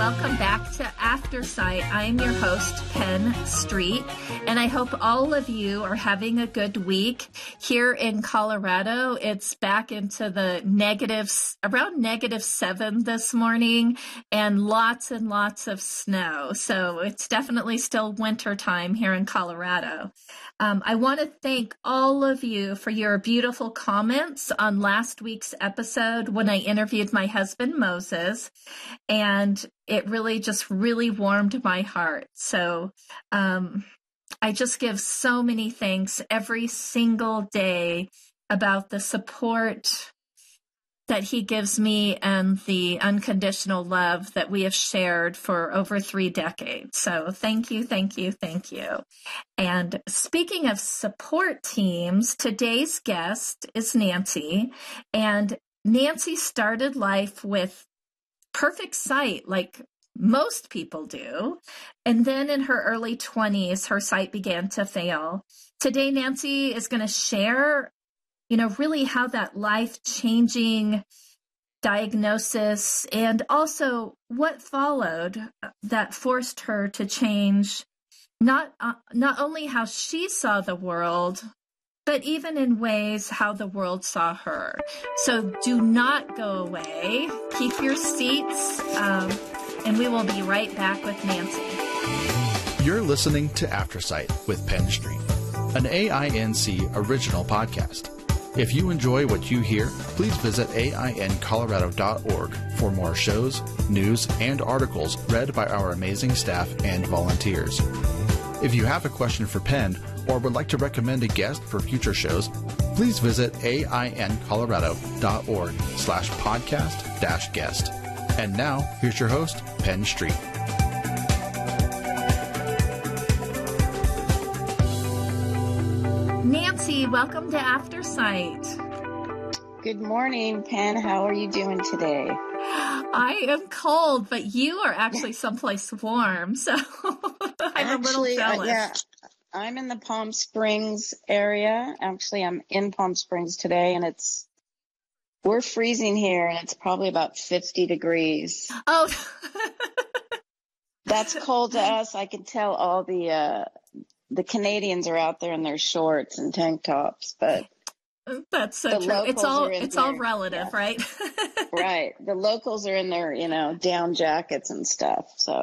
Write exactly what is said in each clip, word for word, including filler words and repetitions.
welcome back to Aftersight. I'm your host, Penn Street, and I hope all of you are having a good week. Here in Colorado, it's back into the negatives, around negative seven this morning, and lots and lots of snow. So it's definitely still winter time here in Colorado. Um, I want to thank all of you for your beautiful comments on last week's episode when I interviewed my husband, Moses, and it really just really warmed my heart. So um, I just give so many thanks every single day about the support that he gives me and the unconditional love that we have shared for over three decades. So thank you, thank you, thank you. And speaking of support teams, today's guest is Nancy. And Nancy started life with perfect sight, like most people do. And then in her early twenties, her sight began to fail. Today, Nancy is going to share you know, really how that life-changing diagnosis and also what followed that forced her to change not uh, not only how she saw the world, but even in ways how the world saw her. So do not go away. Keep your seats, um, and we will be right back with Nancy. You're listening to Aftersight with Penn Street, an A I N C original podcast. If you enjoy what you hear, please visit A I N colorado dot org for more shows, news, and articles read by our amazing staff and volunteers. If you have a question for Penn or would like to recommend a guest for future shows, please visit A I N colorado dot org slash podcast dash guest. And now, here's your host, Penn Street. Nancy, welcome to Aftersight. Good morning, Penn. How are you doing today? I am cold, but you are actually someplace warm, so I'm actually, a little jealous. Uh, yeah, I'm in the Palm Springs area. Actually, I'm in Palm Springs today, and it's we're freezing here, and it's probably about fifty degrees. Oh, that's cold to us. I can tell all the uh, the Canadians are out there in their shorts and tank tops, but that's so true. It's all it's their, all relative, yeah. Right? Right. The locals are in their, you know, down jackets and stuff. So,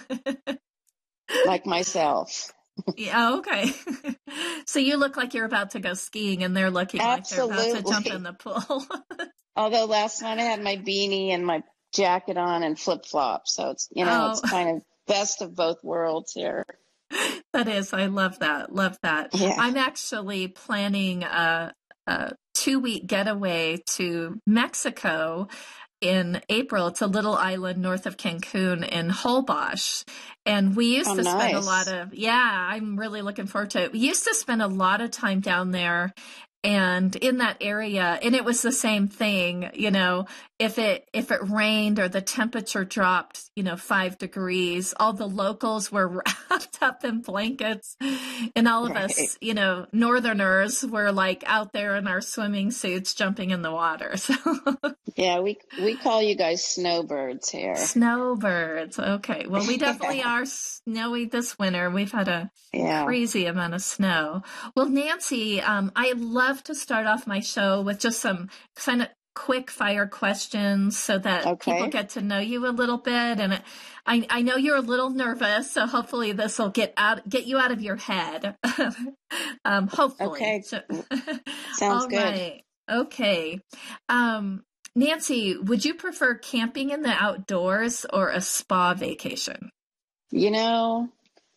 like myself. Yeah. Okay. So you look like you're about to go skiing, and they're looking Absolutely. Like they're about to jump in the pool. Although last night I had my beanie and my jacket on and flip flops, so it's you know oh. It's kind of best of both worlds here. That is, I love that. Love that. Yeah. I'm actually planning a, a two-week getaway to Mexico in April. It's a little island north of Cancun in Holbox. And we used oh, to nice. spend a lot of, yeah, I'm really looking forward to it. We used to spend a lot of time down there and in that area, and it was the same thing, you know, if it, if it rained or the temperature dropped, you know, five degrees, all the locals were wrapped up in blankets, and all of right. us, you know, Northerners were like out there in our swimming suits jumping in the water. So yeah, we, we call you guys snowbirds here. Snowbirds. Okay. Well, we definitely are snowy this winter. We've had a yeah. crazy amount of snow. Well, Nancy, um, I love to start off my show with just some kind of quick fire questions so that okay. people get to know you a little bit. And I, I know you're a little nervous, so hopefully this will get out, get you out of your head. um, hopefully. Okay. So, Sounds all good. Right. Okay. Um, Nancy, would you prefer camping in the outdoors or a spa vacation? You know,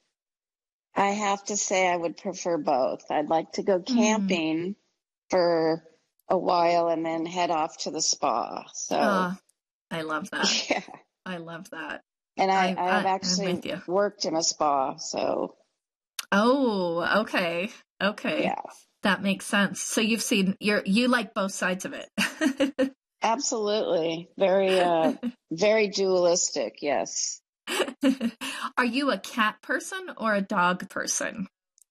I have to say I would prefer both. I'd like to go camping mm. for a while and then head off to the spa. So oh, I love that. Yeah. I love that. And I, I, I've I, actually worked in a spa, so. Oh, okay. Okay. Yeah. That makes sense. So you've seen, you're, you like both sides of it. Absolutely. Very, uh, very dualistic. Yes. Are you a cat person or a dog person?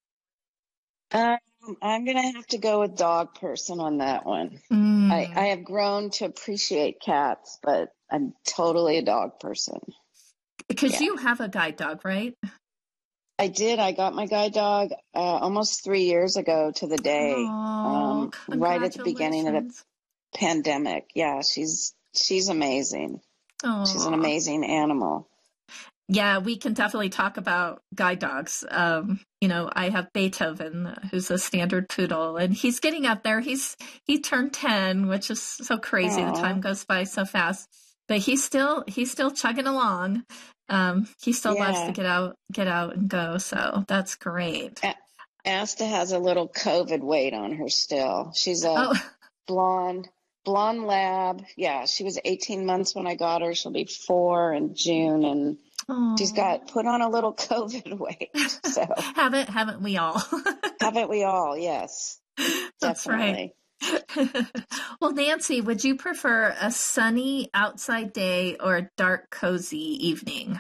Um, I'm going to have to go with dog person on that one. Mm. I, I have grown to appreciate cats, but I'm totally a dog person. Because Yeah. you have a guide dog, right? I did. I got my guide dog uh, almost three years ago to the day, Oh, um, right at the beginning of the congratulations. pandemic. Yeah, she's she's amazing. She's an Oh, amazing animal. yeah, we can definitely talk about guide dogs. Um, you know, I have Beethoven, who's a standard poodle, and he's getting up there. He's he turned ten, which is so crazy. The time Oh, goes by so fast. But he's still he's still chugging along. Um, he still loves to yeah. get out get out and go, so that's great. A- Asta has a little COVID weight on her still. She's a Oh, blonde blonde lab. Yeah, she was eighteen months when I got her. She'll be four in June, and she's oh. got put on a little COVID weight. So haven't haven't we all? haven't we all? Yes, That's right. definitely. Well, Nancy, would you prefer a sunny outside day or a dark, cozy evening?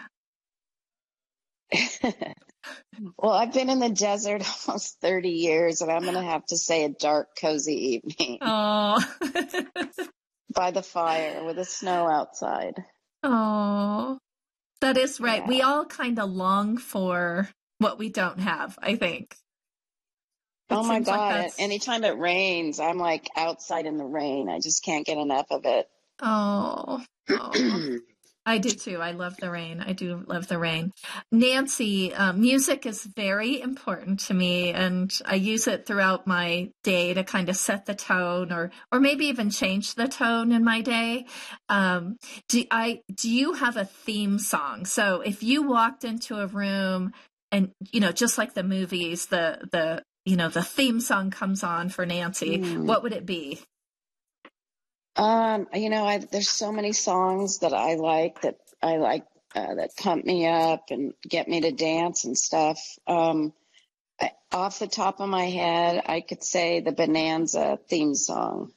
Well, I've been in the desert almost thirty years, and I'm going to have to say a dark, cozy evening Oh, by the fire with the snow outside. oh, that is right. We Yeah. all kind of long for what we don't have, I think. It Oh my seems like God. that's, Anytime it rains, I'm like outside in the rain. I just can't get enough of it. oh, oh. I do too. I love the rain. I do love the rain. Nancy, uh, music is very important to me, and I use it throughout my day to kind of set the tone, or or maybe even change the tone in my day. Um, do I do you have a theme song? So if you walked into a room, and you know, just like the movies, the the you know the theme song comes on for Nancy, Hmm. what would it be? Um, you know, I, there's so many songs that I like that I like uh, that pump me up and get me to dance and stuff. Um, I, off the top of my head, I could say the Bonanza theme song.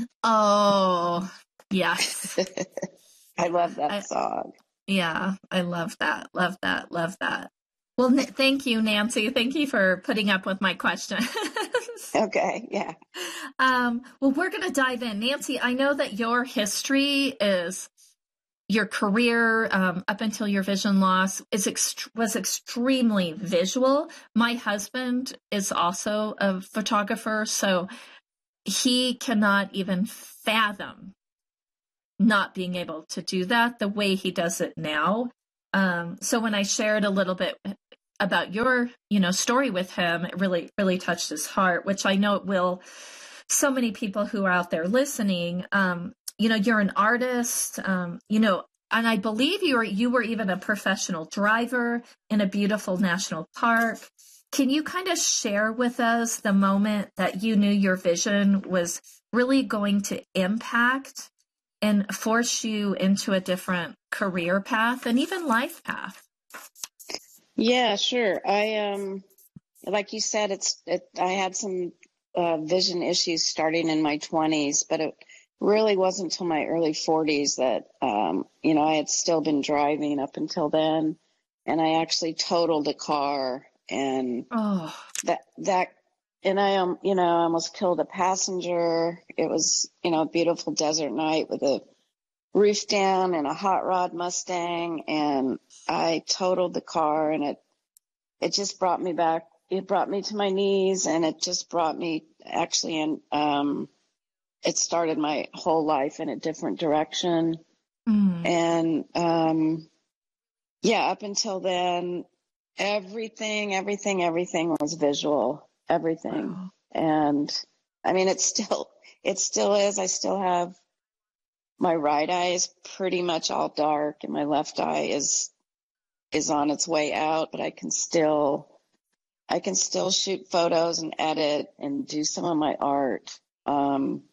Oh, yes. I love that I, song. Yeah, I love that. Love that. Love that. Well, n- thank you, Nancy. Thank you for putting up with my questions. Okay, yeah. um, well, we're going to dive in. Nancy, I know that your history is your career um, up until your vision loss is ext- was extremely visual. My husband is also a photographer, so he cannot even fathom not being able to do that the way he does it now. Um, so when I shared a little bit about your, you know, story with him, it really, really touched his heart, which I know it will so many people who are out there listening. Um, you know, you're an artist, um, you know, and I believe you were, you were even a professional driver in a beautiful national park. Can you kind of share with us the moment that you knew your vision was really going to impact and force you into a different career path and even life path? Yeah, sure. I um like you said, it's it I had some uh, vision issues starting in my twenties, but it really wasn't until my early forties that um you know, I had still been driving up until then, and I actually totaled a car, and Oh, that that and I um you know, I almost killed a passenger. It was, you know, a beautiful desert night with a roof down and a hot rod Mustang, and I totaled the car, and it it just brought me back. It brought me to my knees, and it just brought me actually in. Um, it started my whole life in a different direction, mm, and um, yeah, up until then, everything, everything, everything was visual. Everything, wow. and I mean, it still, it still is. I still have. My right eye is pretty much all dark, and my left eye is is on its way out, but I can still I can still shoot photos and edit and do some of my art. Um,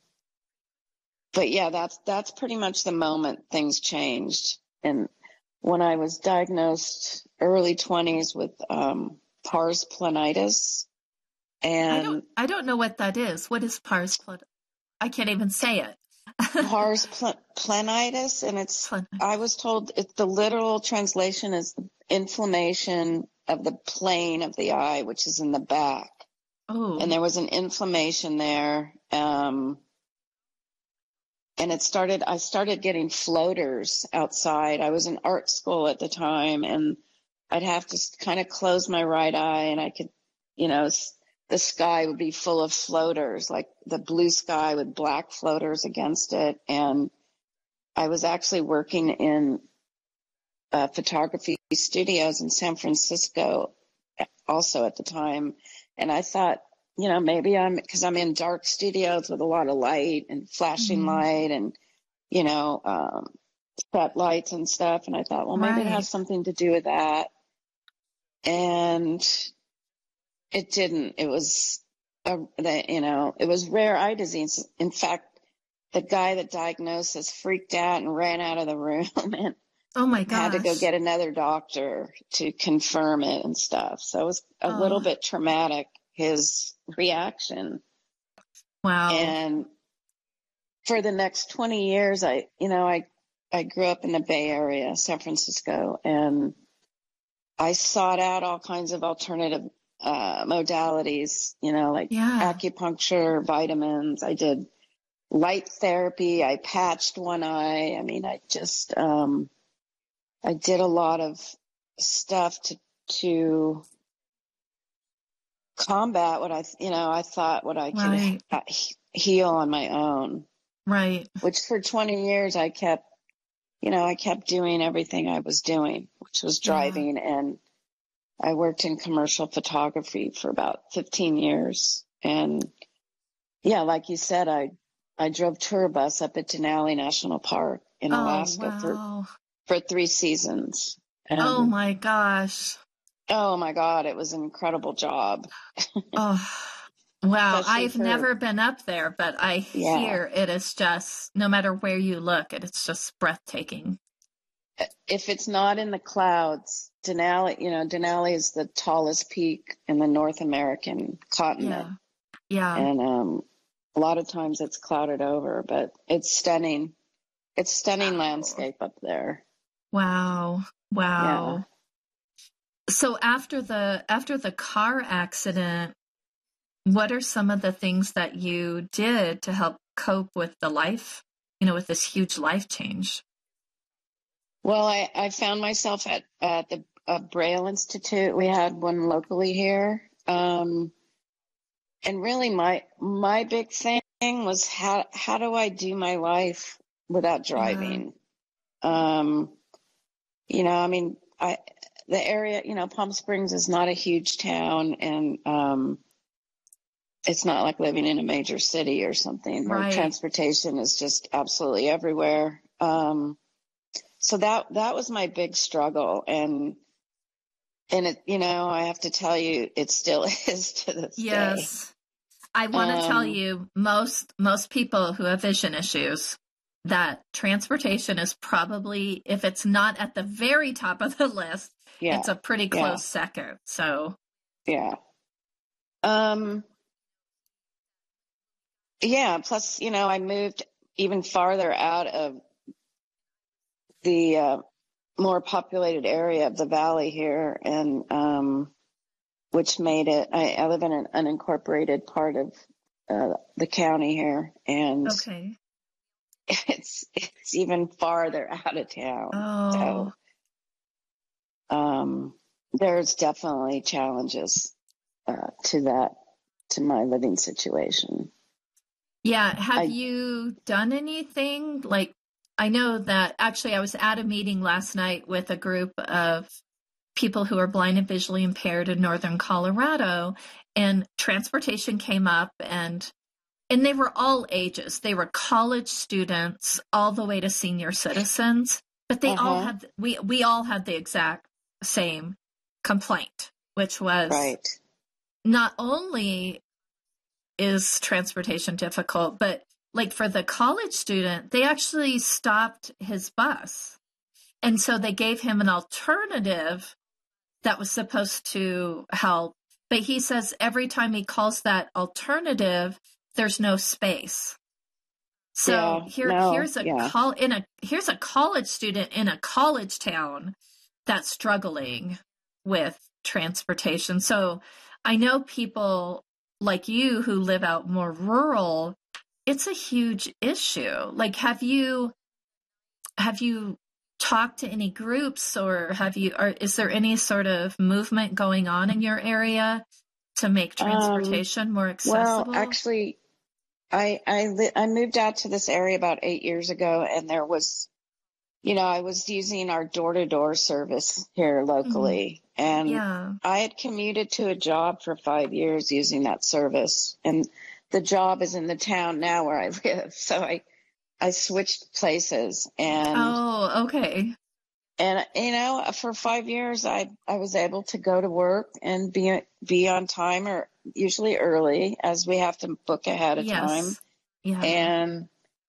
but yeah, that's that's pretty much the moment things changed. And when I was diagnosed early twenties with um, pars planitis, I and don't, I don't know what that is. What is pars planitis? I can't even say it. pars pl- planitis, and it's Plan- I was told it's the literal translation is inflammation of the plane of the eye, which is in the back. Oh, And there was an inflammation there um, and it started, I started getting floaters outside. I was in art school at the time, and I'd have to kind of close my right eye, and I could, you know, the sky would be full of floaters, like the blue sky with black floaters against it. And I was actually working in uh, photography studios in San Francisco also at the time. And I thought, you know, maybe I'm, because I'm in dark studios with a lot of light and flashing mm-hmm. light and, you know, um, set lights and stuff. And I thought, well, maybe right. it has something to do with that. And it didn't. It was, a, the, you know, it was rare eye disease. In fact, the guy that diagnosed us freaked out and ran out of the room and oh my gosh. had to go get another doctor to confirm it and stuff. So it was a oh. little bit traumatic, his reaction. Wow. And for the next twenty years, I, you know, I, I grew up in the Bay Area, San Francisco, and I sought out all kinds of alternative uh, modalities, you know, like yeah. acupuncture, vitamins. I did light therapy. I patched one eye. I mean, I just, um, I did a lot of stuff to, to combat what I, you know, I thought what I could right. heal on my own. Right. Which for twenty years I kept, you know, I kept doing everything I was doing, which was driving. Yeah. And I worked in commercial photography for about fifteen years. And yeah, like you said, I, I drove tour bus up at Denali National Park in Alaska oh, wow. for, for three seasons. And, oh my gosh. Oh my God. It was an incredible job. Oh, wow. Especially I've for, never been up there, but I yeah. hear it is just, no matter where you look, it's just breathtaking. If it's not in the clouds, Denali, you know, Denali is the tallest peak in the North American continent. Yeah. yeah. And, um, a lot of times it's clouded over, but it's stunning. It's stunning wow. landscape up there. Wow. Wow. Yeah. So after the, after the car accident, what are some of the things that you did to help cope with the life, you know, with this huge life change? Well, I, I found myself at, at the uh, Braille Institute. We had one locally here. Um, and really my, my big thing was how, how do I do my life without driving? Yeah. Um, you know, I mean, I, the area, you know, Palm Springs is not a huge town, and, um, it's not like living in a major city or something where right. transportation is just absolutely everywhere. Um, so that, that was my big struggle. And, and it, you know, I have to tell you, it still is to this yes. day. Yes. I want to um, tell you, most, most people who have vision issues, that transportation is probably, if it's not at the very top of the list, yeah. it's a pretty close yeah. second. So. Yeah. Um, Yeah. Plus, you know, I moved even farther out of the uh, more populated area of the valley here, and um, which made it, I, I live in an unincorporated part of uh, the county here, and okay. it's it's even farther out of town. Oh. So um, there's definitely challenges uh, to that, to my living situation. Yeah. Have I, you done anything? Like, I know that actually I was at a meeting last night with a group of people who are blind and visually impaired in northern Colorado, and transportation came up, and and they were all ages. They were college students all the way to senior citizens, but they uh-huh. all had, we, we all had the exact same complaint, which was right. not only is transportation difficult, but like for the college student, they actually stopped his bus. And so they gave him an alternative that was supposed to help. But he says every time he calls that alternative, there's no space. So yeah, here, no, here's a yeah. col- in a here's a college student in a college town that's struggling with transportation. So I know people like you who live out more rural, it's a huge issue. Like, have you, have you talked to any groups, or have you, or is there any sort of movement going on in your area to make transportation um, more accessible? Well, actually, I, I, li- I moved out to this area about eight years ago, and there was, you know, I was using our door-to-door service here locally, mm-hmm. and yeah. I had commuted to a job for five years using that service, and the job is in the town now where I live. So I, I switched places, and oh, okay. And, you know, for five years, I, I was able to go to work and be, be on time, or usually early, as we have to book ahead of yes. time. Yeah. And,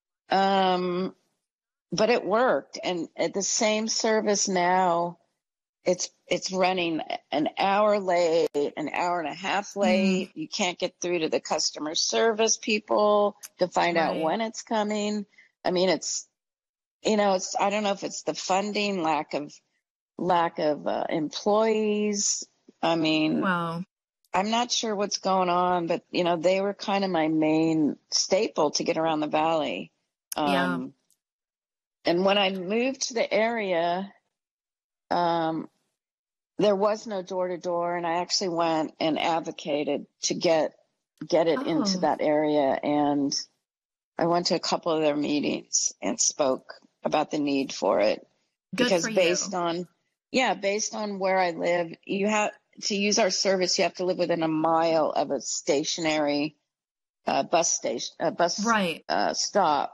um, but it worked. And at the same service now, it's, it's running an hour late, an hour and a half late. Mm. You can't get through to the customer service people to find right. out when it's coming. I mean, it's, you know, it's, I don't know if it's the funding, lack of, lack of uh, employees. I mean, wow. I'm not sure what's going on, but, you know, they were kind of my main staple to get around the valley. Um, yeah. And when I moved to the area, um, there was no door to door, and I actually went and advocated to get, get it oh. into that area. And I went to a couple of their meetings and spoke about the need for it. Good because for based you. on, yeah, based on where I live, you have to use our service. You have to live within a mile of a stationary uh, bus station, a bus right. uh, stop.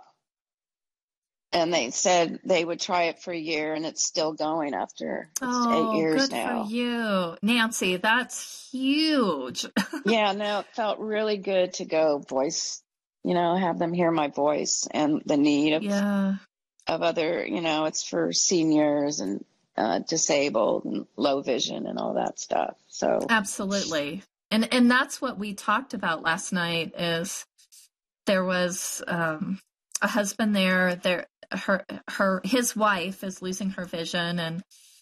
And they said they would try it for a year, and it's still going after it's oh, eight years good now. For you, Nancy. That's huge. Yeah, no, it felt really good to go voice, you know, have them hear my voice and the need of, yeah. of other, you know, it's for seniors and uh, disabled and low vision and all that stuff. So absolutely. And, and that's what we talked about last night is there was um, a husband there, there, her, her, his wife is losing her vision, and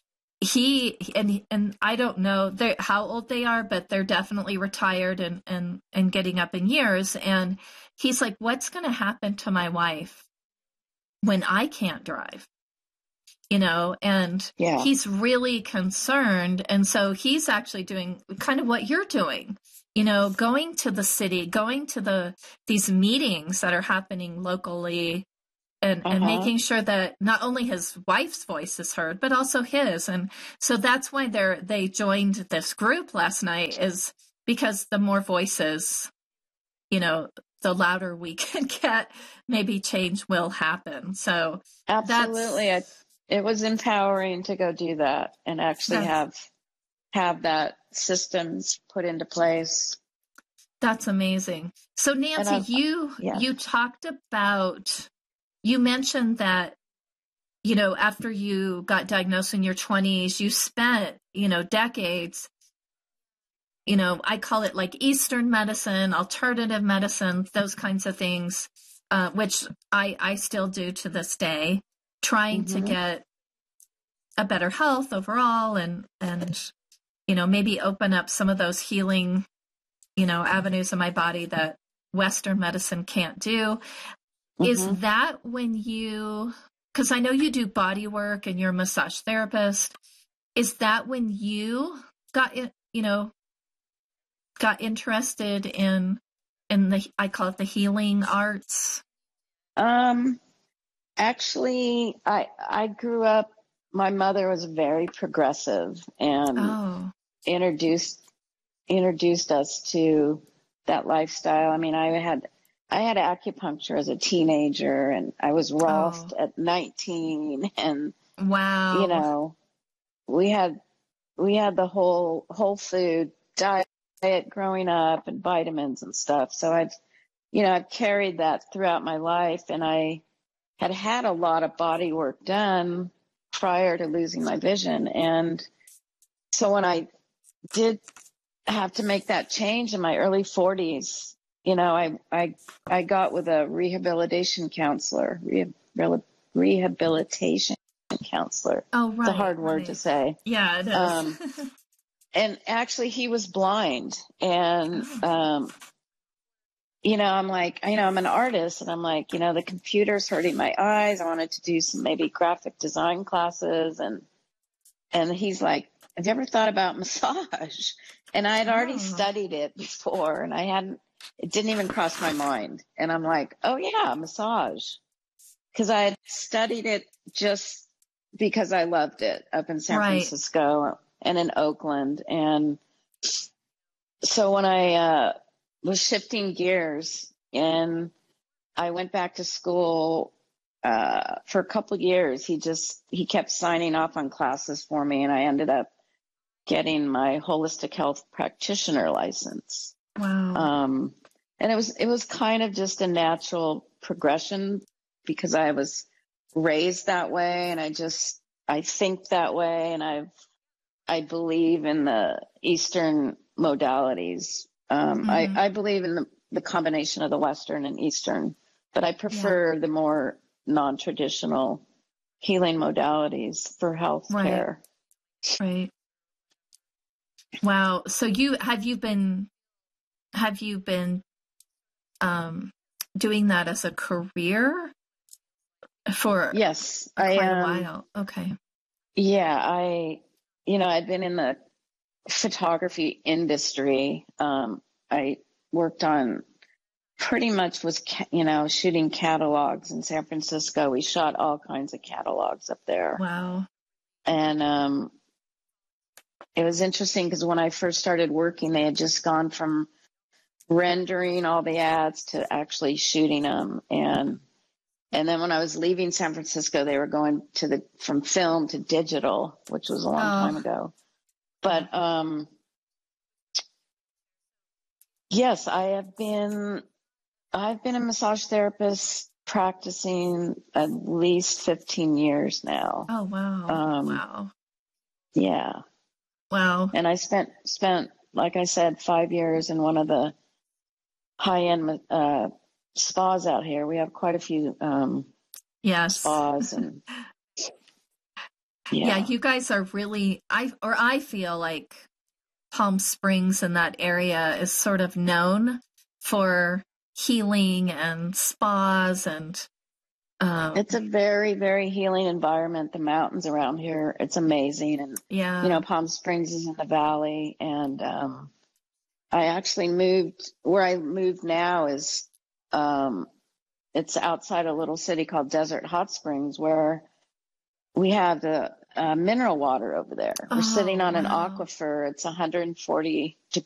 he, and, and I don't know how old they are, but they're definitely retired and, and, and getting up in years. And he's like, what's going to happen to my wife when I can't drive? You know, and yeah. he's really concerned. And so he's actually doing kind of what you're doing, you know, going to the city, going to the, these meetings that are happening locally, and, uh-huh. and making sure that not only his wife's voice is heard, but also his. And so that's why they're, they joined this group last night, is because the more voices, you know, the louder we can get, maybe change will happen. So absolutely. I, it was empowering to go do that and actually have, have that systems put into place. That's amazing. So Nancy, you, yeah. you talked about, you mentioned that, you know, after you got diagnosed in your twenties, you spent, you know, decades, you know, I call it like Eastern medicine, alternative medicine, those kinds of things, uh, which I, I still do to this day, trying mm-hmm. to get a better health overall, and, and, you know, maybe open up some of those healing, you know, avenues in my body that Western medicine can't do. Mm-hmm. Is that when you, because I know you do body work and you're a massage therapist, is that when you got, you know, got interested in, in the, I call it the healing arts? Um, actually, I, I grew up, my mother was very progressive and oh. introduced, introduced us to that lifestyle. I mean, I had, I had acupuncture as a teenager, and I was Rolfed oh. at nineteen, and wow, you know, we had, we had the whole, whole food diet growing up and vitamins and stuff. So I've, you know, I've carried that throughout my life, and I had had a lot of body work done prior to losing my vision. And so when I did have to make that change in my early forties, you know, I, I, I got with a rehabilitation counselor, rehab, rehabilitation counselor. Oh, right. It's a hard word right. to say. Yeah, it is. Um, and actually he was blind, and, um, you know, I'm like, you know, I'm an artist, and I'm like, you know, the computer's hurting my eyes. I wanted to do some maybe graphic design classes. And, and he's like, have you ever thought about massage? And I had already Oh. studied it before, and I hadn't, it didn't even cross my mind. And I'm like, oh yeah, massage. Cause I had studied it just because I loved it up in San Right. Francisco and in Oakland. And so when I, uh, was shifting gears, and I went back to school uh, for a couple of years. He just, he kept signing off on classes for me, and I ended up getting my holistic health practitioner license. Wow. Um, and it was, it was kind of just a natural progression because I was raised that way, and I just, I think that way, and I've, I believe in the Eastern modalities. Um, Mm-hmm. I, I believe in the, the combination of the Western and Eastern, but I prefer yeah. the more non-traditional healing modalities for health right. care. Right. Wow. So you, have you been, have you been, um, doing that as a career for yes, quite I, a um, while? Okay. Yeah. I, you know, I'd been in the photography industry. Um, I worked on pretty much was, you know, shooting catalogs in San Francisco. We shot all kinds of catalogs up there. Wow. And, um, it was interesting because when I first started working, they had just gone from rendering all the ads to actually shooting them. And, and then when I was leaving San Francisco, they were going to the, from film to digital, which was a long oh. time ago. But, um, yes, I have been, I've been a massage therapist practicing at least fifteen years now. Oh, wow. Um, wow. Yeah. Wow. And I spent, spent, like I said, five years in one of the high-end, uh, spas out here. We have quite a few, um, yes. spas and, yeah. yeah, you guys are really, I, or I feel like Palm Springs and that area is sort of known for healing and spas, and um, it's a very, very healing environment. The mountains around here, it's amazing. And, yeah. you know, Palm Springs is in the valley, and um, I actually moved, where I moved now is, um, it's outside a little city called Desert Hot Springs, where we have the uh, mineral water over there. We're oh, sitting on wow. an aquifer. It's one hundred forty